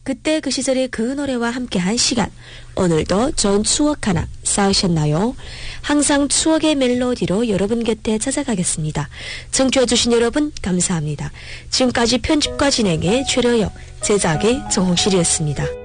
그때 그 시절의 그 노래와 함께한 시간, 오늘도 좋은 추억 하나 쌓으셨나요? 항상 추억의 멜로디로 여러분 곁에 찾아가겠습니다. 청취해주신 여러분 감사합니다. 지금까지 편집과 진행의 최려역, 제작의 정홍실이었습니다.